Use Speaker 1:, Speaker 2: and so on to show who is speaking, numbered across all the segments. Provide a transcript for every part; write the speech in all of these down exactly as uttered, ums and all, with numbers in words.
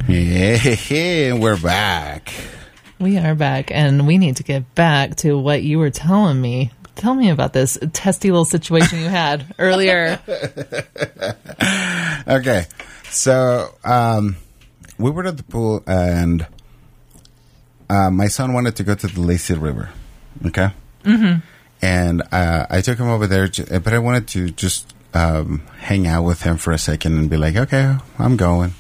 Speaker 1: Yeah, we're back.
Speaker 2: We are back, and we need to get back to what you were telling me. Tell me about this testy little situation you had earlier.
Speaker 1: Okay, so um, we were at the pool, and uh, my son wanted to go to the Lazy River. Okay,
Speaker 2: mm-hmm.
Speaker 1: and uh, I took him over there, but I wanted to just um, hang out with him for a second and be like, "Okay, I'm going."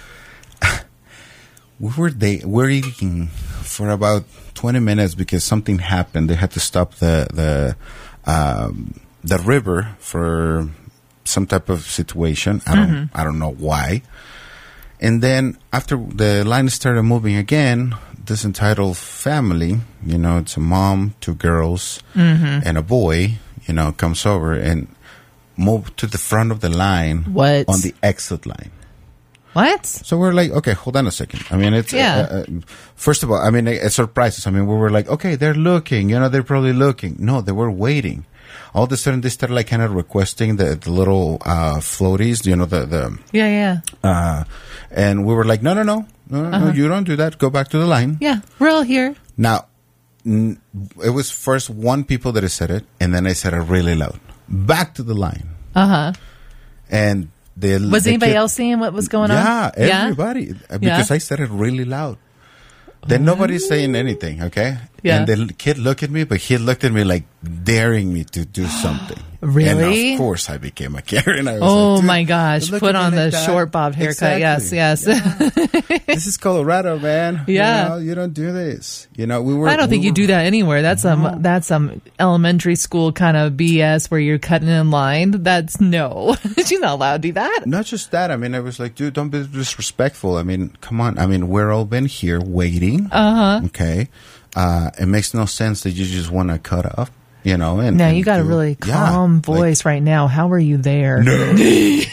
Speaker 1: we were they we're eating for about twenty minutes because something happened. They had to stop the the um, the river for some type of situation. I don't
Speaker 2: Mm-hmm.
Speaker 1: I don't know why. And then after the line started moving again, this entitled family, you know, it's a mom, two girls,
Speaker 2: Mm-hmm.
Speaker 1: and a boy, you know, comes over and moved to the front of the line
Speaker 2: What?
Speaker 1: on the exit line.
Speaker 2: What?
Speaker 1: So we're like, okay, hold on a second. I mean, it's,
Speaker 2: Yeah.
Speaker 1: uh, uh, first of all, I mean, it, it surprises. I mean, we were like, okay, they're looking, you know, they're probably looking. No, they were waiting. All of a sudden, they started like kind of requesting the, the little, uh, floaties, you know, the, the,
Speaker 2: Yeah, yeah.
Speaker 1: uh, and we were like, no, no, no, no, no,
Speaker 2: Uh-huh.
Speaker 1: you don't do that. Go back to the line.
Speaker 2: Yeah, we're all here.
Speaker 1: Now, n- it was first one people that said it, and then I said it really loud. Back to the line.
Speaker 2: Uh-huh.
Speaker 1: And they,
Speaker 2: Was
Speaker 1: the
Speaker 2: anybody
Speaker 1: kid-
Speaker 2: else seeing what was going on?
Speaker 1: Yeah, everybody. Uh, Because
Speaker 2: Yeah.
Speaker 1: I said it really loud. Then nobody's saying anything, okay?
Speaker 2: Yeah.
Speaker 1: And the l- kid looked at me, but he looked at me like daring me to do something.
Speaker 2: Really?
Speaker 1: And of course I became a Karen. I was
Speaker 2: Oh
Speaker 1: like, "Dude,
Speaker 2: my gosh.
Speaker 1: look
Speaker 2: Put
Speaker 1: at me
Speaker 2: on
Speaker 1: like
Speaker 2: the
Speaker 1: that."
Speaker 2: short bob haircut.
Speaker 1: Exactly.
Speaker 2: Yes, yes.
Speaker 1: This is Colorado, man.
Speaker 2: Yeah.
Speaker 1: You know, you don't do this. You know, we were.
Speaker 2: I don't think
Speaker 1: we
Speaker 2: you
Speaker 1: were-
Speaker 2: do that anywhere. That's some that's some elementary school kind of B S where you're cutting in line. That's no. She's not allowed to do that.
Speaker 1: Not just that. I mean, I was like, dude, don't be disrespectful. I mean, come on. I mean, we're all been here waiting.
Speaker 2: Uh-huh.
Speaker 1: Okay. Uh, it makes no sense that you just want to cut off, you know. And
Speaker 2: Now
Speaker 1: and
Speaker 2: you got a
Speaker 1: do-
Speaker 2: really
Speaker 1: yeah,
Speaker 2: calm
Speaker 1: like-
Speaker 2: voice right now. How are you there?
Speaker 1: No. no,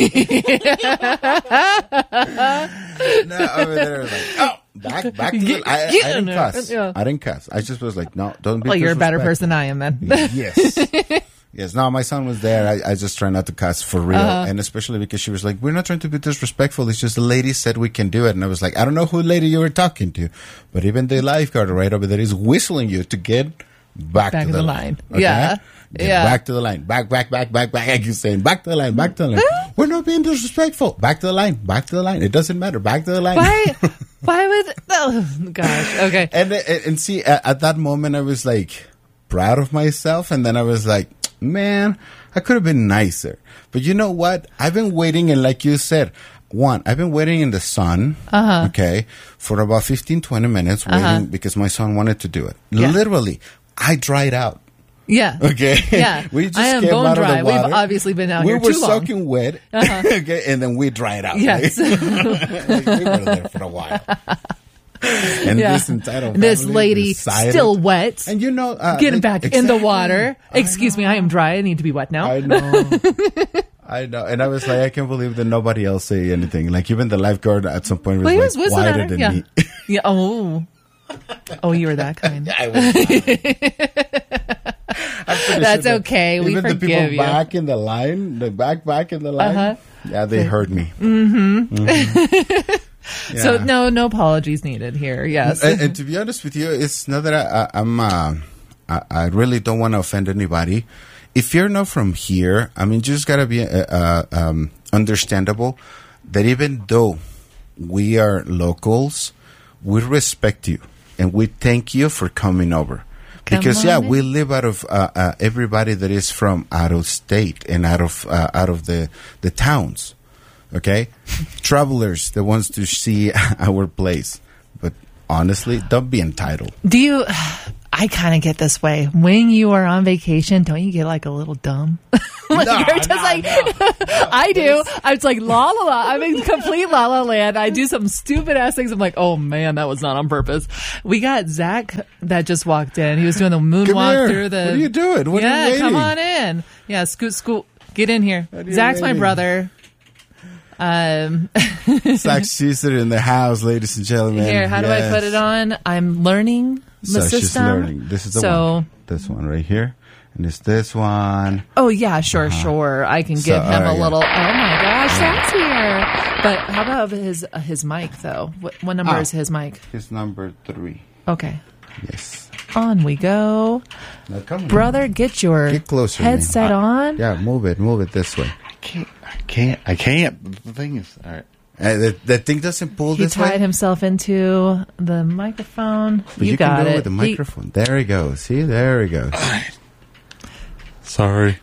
Speaker 1: over there, like, oh, back, back to the. I, I, I
Speaker 2: Get in
Speaker 1: didn't
Speaker 2: there.
Speaker 1: cuss.
Speaker 2: Yeah.
Speaker 1: I didn't cuss. I just was like, no, don't be.
Speaker 2: Well, you're a better
Speaker 1: disrespectful.
Speaker 2: person than I am then.
Speaker 1: Yes. Yes. No, my son was there. I, I just try not to cuss for real.
Speaker 2: Uh-huh.
Speaker 1: And especially because she was like, we're not trying to be disrespectful. It's just the lady said we can do it. And I was like, I don't know who lady you were talking to, but even the lifeguard right over there is whistling you to get back,
Speaker 2: Back
Speaker 1: to
Speaker 2: in
Speaker 1: the,
Speaker 2: the
Speaker 1: line.
Speaker 2: line. Yeah.
Speaker 1: Get
Speaker 2: Yeah.
Speaker 1: back to the line. Back, back, back, back, back. I keep saying, back to the line, back to the line. We're not being disrespectful. Back to the line, back to the line. It doesn't matter. Back to the line.
Speaker 2: Why? Why would? Oh gosh. Okay.
Speaker 1: And, and, and see, at, at that moment, I was like proud of myself. And then I was like, man, I could have been nicer. But you know what? I've been waiting. And like you said, one, I've been waiting in the sun,
Speaker 2: Uh-huh.
Speaker 1: okay, for about fifteen, twenty minutes waiting
Speaker 2: Uh-huh.
Speaker 1: because my son wanted to do it.
Speaker 2: Yeah.
Speaker 1: Literally, I dried out.
Speaker 2: Yeah.
Speaker 1: Okay.
Speaker 2: Yeah.
Speaker 1: we just
Speaker 2: I am
Speaker 1: came
Speaker 2: bone
Speaker 1: out
Speaker 2: dry.
Speaker 1: of the
Speaker 2: We've
Speaker 1: water.
Speaker 2: obviously been out
Speaker 1: we
Speaker 2: here
Speaker 1: were
Speaker 2: too long.
Speaker 1: soaking wet.
Speaker 2: Uh-huh.
Speaker 1: Okay, and then we dried out.
Speaker 2: Yes.
Speaker 1: Like, we were there for a while. And
Speaker 2: Yeah.
Speaker 1: this entitled
Speaker 2: And this
Speaker 1: family
Speaker 2: lady
Speaker 1: decided-
Speaker 2: still wet.
Speaker 1: And you know, uh,
Speaker 2: Getting
Speaker 1: like,
Speaker 2: back in the
Speaker 1: exactly.
Speaker 2: water.
Speaker 1: I
Speaker 2: Excuse me,
Speaker 1: know.
Speaker 2: I am dry. I need to be wet now.
Speaker 1: I know. I know. And I was like, I can't believe that nobody else say anything. Like even the lifeguard at some point was
Speaker 2: Well, he
Speaker 1: like
Speaker 2: was whistling at
Speaker 1: quieter
Speaker 2: her.
Speaker 1: than
Speaker 2: Yeah.
Speaker 1: me.
Speaker 2: Yeah. Oh. Oh, you were that kind.
Speaker 1: I was I'm pretty
Speaker 2: That's
Speaker 1: sure that
Speaker 2: okay. We
Speaker 1: even the
Speaker 2: forgive
Speaker 1: people
Speaker 2: you.
Speaker 1: back in the line, the back back in the line,
Speaker 2: Uh-huh.
Speaker 1: yeah, they heard me. Mm-hmm.
Speaker 2: So no, no apologies needed here. Yes.
Speaker 1: And, and to be honest with you, it's not that I, I, I'm. Uh, I, I really don't want to offend anybody. If you're not from here, I mean, you just gotta be uh, uh, um, understandable that even though we are locals, we respect you and we thank you for coming over.
Speaker 2: Come
Speaker 1: Because
Speaker 2: on
Speaker 1: yeah,
Speaker 2: in.
Speaker 1: we live out of uh, uh, everybody that is from out of state and out of uh, out of the the towns. Okay, travelers that wants to see our place, but honestly, don't be entitled.
Speaker 2: Do you? I kind of get this way. When you are on vacation, don't you get like a little dumb? Like,
Speaker 1: No,
Speaker 2: you're just
Speaker 1: no,
Speaker 2: like,
Speaker 1: no.
Speaker 2: I do. I was like, la la la. I'm in complete la la land. I do some stupid ass things. I'm like, oh man, that was not on purpose. We got Zach that just walked in. He was doing the
Speaker 1: Come
Speaker 2: moonwalk
Speaker 1: here.
Speaker 2: through the.
Speaker 1: What are you doing? What
Speaker 2: yeah,
Speaker 1: are you
Speaker 2: come
Speaker 1: waiting?
Speaker 2: on in. Yeah, scoot, scoot. Get in here.
Speaker 1: What are you
Speaker 2: Zach's my
Speaker 1: waiting?
Speaker 2: brother. Um,
Speaker 1: Zach Caesar in the house, ladies and gentlemen.
Speaker 2: here, how do I
Speaker 1: Yes.
Speaker 2: put it on? I'm learning the
Speaker 1: So
Speaker 2: system.
Speaker 1: she's learning. This is the
Speaker 2: so,
Speaker 1: one. This one right here. And it's this one.
Speaker 2: Oh, yeah, sure, sure. I can give
Speaker 1: So,
Speaker 2: him
Speaker 1: uh,
Speaker 2: a
Speaker 1: yeah.
Speaker 2: little, oh my gosh, that's here. But how about his uh, his mic, though? What, what number
Speaker 1: Oh.
Speaker 2: is his mic?
Speaker 1: It's number three.
Speaker 2: Okay.
Speaker 1: Yes.
Speaker 2: On we go.
Speaker 1: Now come on.
Speaker 2: Brother, get your
Speaker 1: Get closer.
Speaker 2: headset
Speaker 1: man.
Speaker 2: on.
Speaker 1: Yeah, move it. Move it this way.
Speaker 3: I can't. I can't. I can't. The thing is, all right.
Speaker 1: Uh, the, the thing doesn't pull
Speaker 2: He
Speaker 1: this
Speaker 2: tied
Speaker 1: way.
Speaker 2: himself into the microphone.
Speaker 1: But
Speaker 2: you,
Speaker 1: you
Speaker 2: got
Speaker 1: can do
Speaker 2: it.
Speaker 1: it with the
Speaker 2: He-
Speaker 1: microphone. There he goes. See, there he goes.
Speaker 3: Sorry.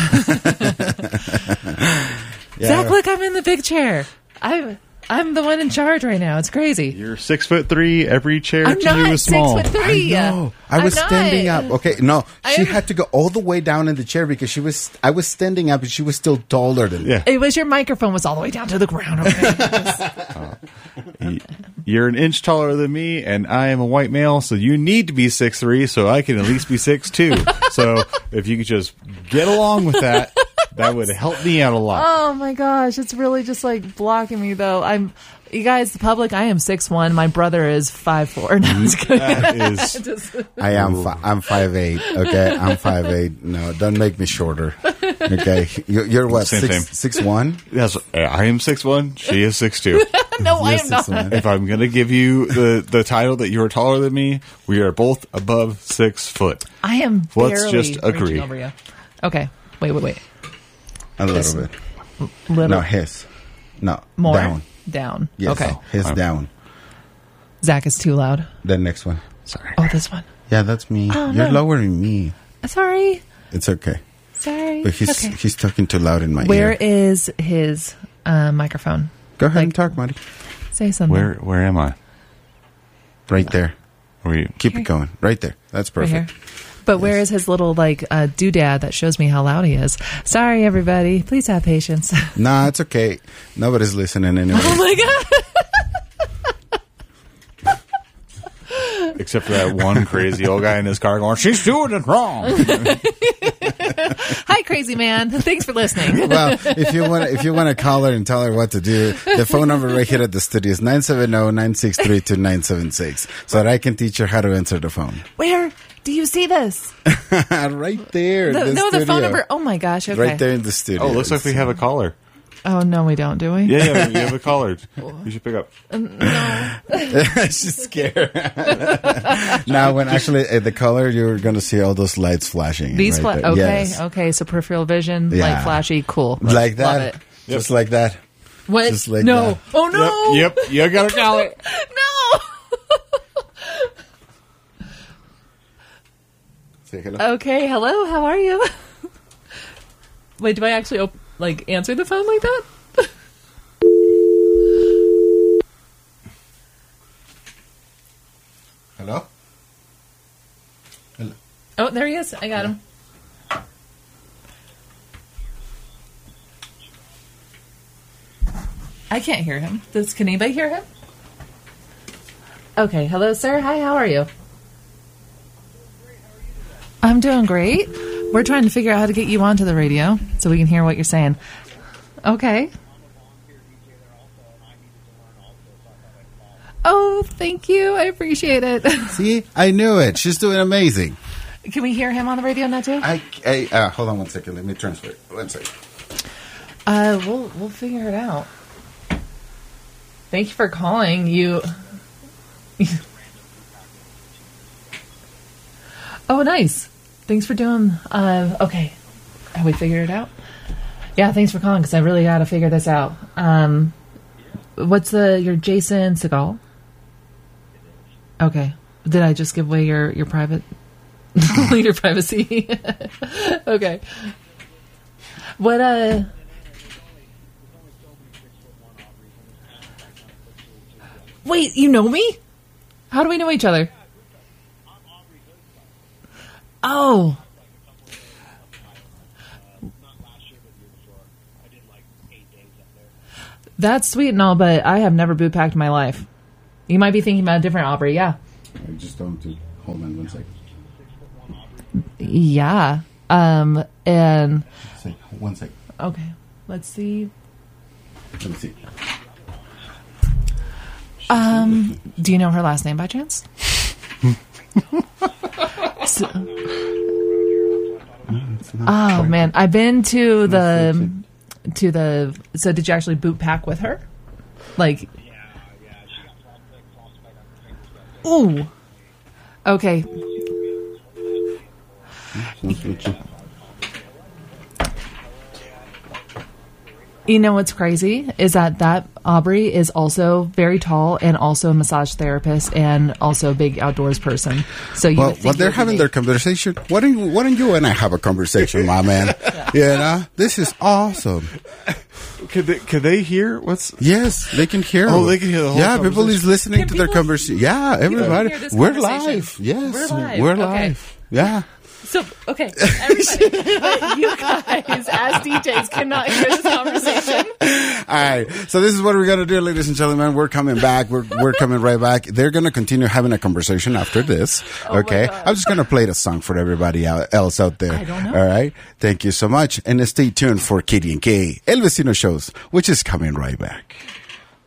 Speaker 1: Yeah.
Speaker 2: Zach, look, I'm in the big chair. I'm I'm the one in charge right now. It's crazy.
Speaker 3: You're six foot three. Every chair
Speaker 2: I'm
Speaker 3: to
Speaker 2: not
Speaker 3: you is small.
Speaker 2: six foot three.
Speaker 1: I know. I
Speaker 2: I'm
Speaker 1: was
Speaker 2: not.
Speaker 1: standing up. Okay, no,
Speaker 2: I
Speaker 1: she
Speaker 2: am-
Speaker 1: had to go all the way down in the chair because she was. I was standing up, and she was still taller than me.
Speaker 3: Yeah.
Speaker 2: It was your microphone was all the way down to the ground. Okay.
Speaker 3: Y- You're an inch taller than me, and I am a white male, so you need to be six three, so I can at least be six two. So if you could just get along with that, that would help me out a lot.
Speaker 2: Oh my gosh, it's really just like blocking me though. I'm, you guys, the public. I am six one. My brother is five four. No, I'm just kidding.
Speaker 3: That is
Speaker 2: Just-
Speaker 1: I am. Fi- I'm five eight. Okay, I'm five eight. No, don't make me shorter. Okay, you're, you're what?
Speaker 3: Same,
Speaker 1: six
Speaker 3: same.
Speaker 1: six one.
Speaker 3: yes. I am six one. She is six two.
Speaker 2: no, I
Speaker 1: You're
Speaker 2: am not.
Speaker 1: six one.
Speaker 3: If I'm gonna give you the the title that you are taller than me, we are both above six foot.
Speaker 2: I am.
Speaker 3: Let's
Speaker 2: barely
Speaker 3: just agree.
Speaker 2: reaching Over you. Okay. Wait, wait, wait.
Speaker 1: A little bit.
Speaker 2: Little
Speaker 1: No, his. No,
Speaker 2: more
Speaker 1: down.
Speaker 2: Down.
Speaker 1: Yes,
Speaker 2: Okay.
Speaker 1: his
Speaker 3: I'm-
Speaker 1: down.
Speaker 2: Zach is too loud.
Speaker 1: The next one.
Speaker 3: Sorry.
Speaker 2: Oh, this one.
Speaker 1: Yeah, that's me.
Speaker 2: Oh,
Speaker 1: You're
Speaker 2: no.
Speaker 1: lowering me.
Speaker 2: Sorry.
Speaker 1: It's okay.
Speaker 2: Sorry.
Speaker 1: But he's
Speaker 2: okay.
Speaker 1: he's talking too loud in my
Speaker 2: Where
Speaker 1: ear.
Speaker 2: is his uh, microphone?
Speaker 1: Go ahead
Speaker 2: like-
Speaker 1: and talk, Marty.
Speaker 2: Say something.
Speaker 3: Where where am I?
Speaker 1: Right there.
Speaker 3: Were you?
Speaker 1: Keep
Speaker 2: Here.
Speaker 1: it going. Right there. That's
Speaker 2: Right
Speaker 1: perfect.
Speaker 2: here. But where is his little like uh, doodad that shows me how loud he is? Sorry, everybody. Please have patience.
Speaker 1: Nah, it's okay. Nobody's listening anyway.
Speaker 2: Oh my god.
Speaker 3: Except for that one crazy old guy in his car going, "She's doing it wrong."
Speaker 2: Hi, crazy man. Thanks for listening.
Speaker 1: Well, if you want, if you want to call her and tell her what to do, the phone number right here at the studio is nine seven zero, nine six three, two nine seven six, so that I can teach her how to answer the phone.
Speaker 2: Where do you see this?
Speaker 1: Right there.
Speaker 2: The,
Speaker 1: the
Speaker 2: no, the
Speaker 1: studio.
Speaker 2: phone number. Oh my gosh. Okay.
Speaker 1: Right there in the studio.
Speaker 3: Oh, looks like we have a caller.
Speaker 2: Oh no, we don't, do we?
Speaker 3: Yeah, yeah, you have a caller. You should pick up.
Speaker 1: She's scared. Now, when actually uh, the color, you're going to see all those lights flashing.
Speaker 2: These
Speaker 1: right
Speaker 2: fla-
Speaker 1: there.
Speaker 2: okay,
Speaker 1: Yes.
Speaker 2: okay. So peripheral vision,
Speaker 1: Yeah.
Speaker 2: light flashy, cool.
Speaker 1: Like
Speaker 2: Love
Speaker 1: that.
Speaker 2: it.
Speaker 1: Just like that.
Speaker 2: What?
Speaker 1: Just like
Speaker 2: no.
Speaker 1: that.
Speaker 2: Oh no.
Speaker 3: Yep, yep, you got a caller.
Speaker 2: No.
Speaker 1: Say hello.
Speaker 2: Okay, hello. How are you? Wait, do I actually op- like answer the phone like that?
Speaker 1: Hello? Hello?
Speaker 2: Oh, there he is. I got him. I can't hear him. Does can anybody hear him? Okay, hello, sir. Hi, how are you? I'm doing great. We're trying to figure out how to get you onto the radio so we can hear what you're saying. Okay. Oh, thank you. I appreciate it.
Speaker 1: See? I knew it. She's doing amazing.
Speaker 2: Can we hear him on the radio now too?
Speaker 1: I, I uh, hold on one second. Let me transfer it. One second.
Speaker 2: Uh, we'll we'll figure it out. Thank you for calling. You. Oh, nice. Thanks for doing. Uh, okay, have we figured it out? Yeah, thanks for calling because I really got to figure this out. Um, what's the your Jason Segal? Okay, did I just give away your your private your privacy? Okay. What uh? Wait, you know me? How do we know each other? Oh. That's sweet and all, but I have never boot packed in my life. You might be thinking about a different Aubrey, yeah.
Speaker 1: I just don't do. Hold on one second.
Speaker 2: Yeah. Um, and,
Speaker 1: Say, one second.
Speaker 2: okay, let's see.
Speaker 1: Let me see.
Speaker 2: Um, do you know her last name by chance? So- Oh man, I've been to the to the. So did you actually boot pack with her? Like, ooh, okay. You know what's crazy is that that Aubrey is also very tall and also a massage therapist and also a big outdoors person. So you
Speaker 1: well,
Speaker 2: would think
Speaker 1: while they're
Speaker 2: it would
Speaker 1: having
Speaker 2: be-
Speaker 1: their conversation, why don't you, why don't you and I have a conversation, my man? Yeah. You know, this is awesome.
Speaker 3: Could they, could they hear what's?
Speaker 1: Yes, they can hear.
Speaker 3: Oh, they can hear the whole
Speaker 1: Yeah, people
Speaker 3: conversation.
Speaker 1: is listening
Speaker 2: Can
Speaker 1: to their
Speaker 2: people-
Speaker 1: conversation. Yeah, everybody.
Speaker 2: hear this
Speaker 1: We're
Speaker 2: conversation?
Speaker 1: live. Yes,
Speaker 2: We're live.
Speaker 1: We're
Speaker 2: Okay.
Speaker 1: live. Yeah.
Speaker 2: So, okay, everybody, but you guys as D Js cannot hear this conversation.
Speaker 1: All right. So this is what we're gonna do, ladies and gentlemen. We're coming back. We're we're coming right back. They're gonna continue having a conversation after this.
Speaker 2: Oh my
Speaker 1: Okay.
Speaker 2: God.
Speaker 1: I'm just gonna play the song for everybody out, else out there.
Speaker 2: I don't know.
Speaker 1: All right. Thank you so much, and stay tuned for Katie and Kay El Vecino shows, which is coming right back.